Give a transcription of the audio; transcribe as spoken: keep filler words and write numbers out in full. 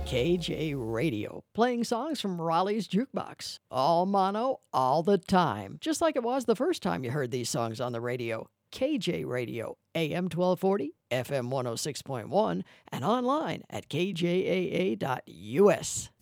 K J Radio, playing songs from Raleigh's Jukebox. All mono, all the time, just like it was the first time you heard these songs on the radio. K J Radio, A M twelve forty, F M one oh six point one, and online at k j a a dot u s.